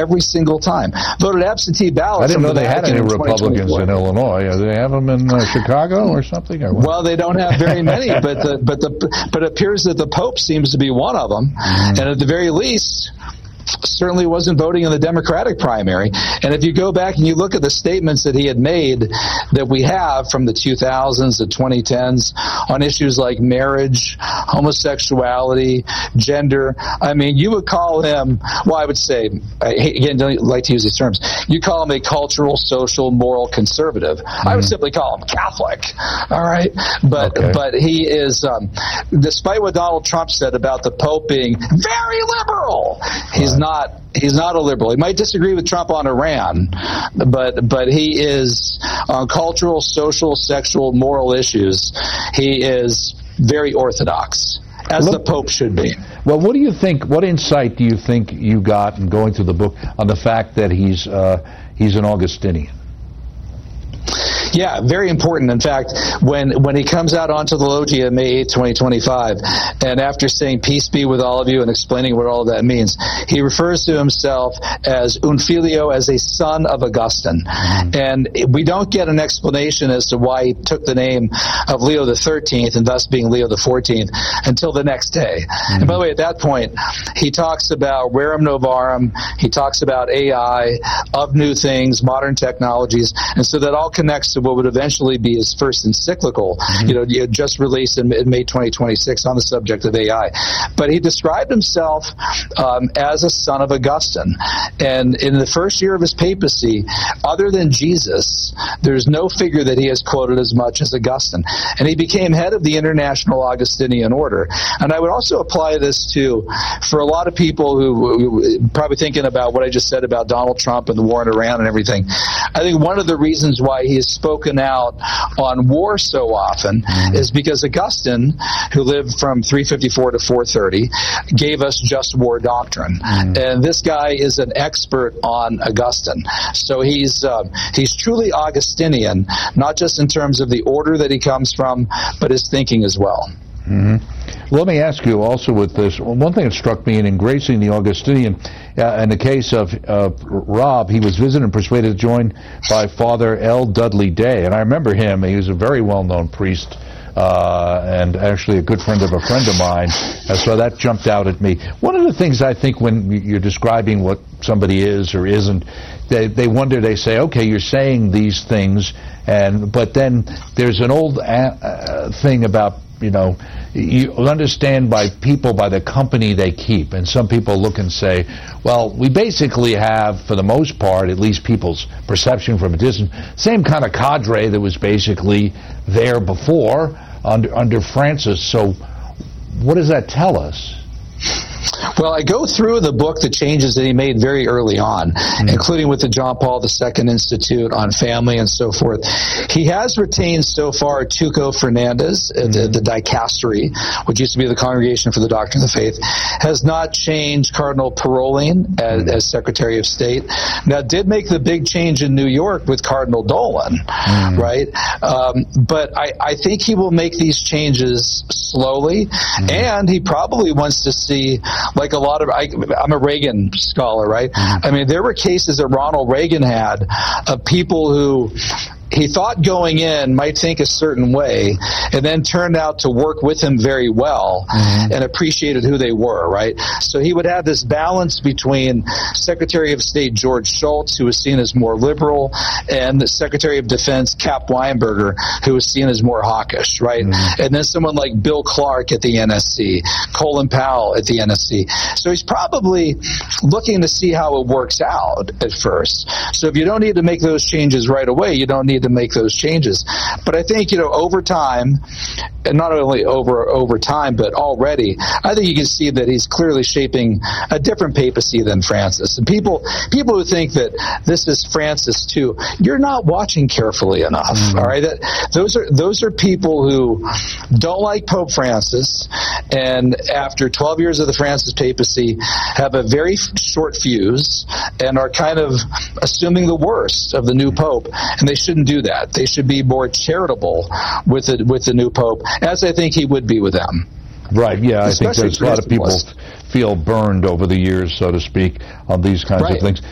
every single time. Voted absentee ballot. I didn't know they had any Republicans in Illinois. Do they have them in Chicago or something? Or well, they don't have very many, but it appears that the Pope seems to be one of them, and at the very least, certainly wasn't voting in the Democratic primary. And if you go back and you look at the statements that he had made that we have from the 2000s, the 2010s, on issues like marriage, homosexuality, gender, I mean, you would call him, well, I would say, again, don't like to use these terms, you call him a cultural, social, moral conservative. I would simply call him Catholic, all right? But he is, despite what Donald Trump said about the Pope being very liberal, he's not a liberal. He might disagree with Trump on Iran, but he is on cultural, social, sexual, moral issues. He is very orthodox, as the Pope should be. Well, what do you think? What insight do you think you got in going through the book on the fact that he's an Augustinian? Yeah, very important. In fact, when he comes out onto the loggia May 8, 2025, and after saying peace be with all of you and explaining what all of that means, he refers to himself as un filio, as a son of Augustine. And we don't get an explanation as to why he took the name of Leo the 13th and thus being Leo the 14th until the next day. And by the way, at that point, he talks about rerum novarum, he talks about AI, of new things, modern technologies, and so that all connects to what would eventually be his first encyclical, just released in May 2026 on the subject of AI. But he described himself as a son of Augustine. And in the first year of his papacy, other than Jesus, there's no figure that he has quoted as much as Augustine. And he became head of the International Augustinian Order. And I would also apply this to, for a lot of people who probably thinking about what I just said about Donald Trump and the war in Iran and everything, I think one of the reasons why he has spoken out on war so often is because Augustine, who lived from 354 to 430, gave us just war doctrine. And this guy is an expert on Augustine. So he's truly Augustinian, not just in terms of the order that he comes from, but his thinking as well. Let me ask you also with this, one thing that struck me in embracing the Augustinian, in the case of Rob, he was visited and persuaded to join by Father L. Dudley Day. And I remember him. He was a very well-known priest and actually a good friend of a friend of mine. So that jumped out at me. One of the things I think when you're describing what somebody is or isn't, they wonder, they say, okay, you're saying these things, but then there's an old thing about, you understand by people by the company they keep. And some people look and say, well, we basically have, for the most part, at least people's perception from a distance, same kind of cadre that was basically there before under Francis. So what does that tell us? Well, I go through the book the changes that he made very early on, including with the John Paul II Institute on family and so forth. He has retained so far Tuco Fernandez, the dicastery, which used to be the Congregation for the Doctrine of the Faith, has not changed Cardinal Parolin as Secretary of State. Now, did make the big change in New York with Cardinal Dolan, right? But I think he will make these changes slowly, and he probably wants to see, like a lot of, I'm a Reagan scholar, right? I mean, there were cases that Ronald Reagan had of people who he thought going in might think a certain way, and then turned out to work with him very well and appreciated who they were, right? So he would have this balance between Secretary of State George Shultz, who was seen as more liberal, and the Secretary of Defense Cap Weinberger, who was seen as more hawkish, right? And then someone like Bill Clark at the NSC, Colin Powell at the NSC. So he's probably looking to see how it works out at first. So if you don't need to make those changes right away, you don't need to make those changes. But I think, over time, and not only over time, but already, I think you can see that he's clearly shaping a different papacy than Francis. And people who think that this is Francis too, you're not watching carefully enough. All right, those are people who don't like Pope Francis, and after 12 years of the Francis papacy, have a very short fuse and are kind of assuming the worst of the new Pope, and they shouldn't do that. They should be more charitable with the new Pope, as I think he would be with them. Right, yeah, I think there's a lot of people feel burned over the years, so to speak, on these kinds of things.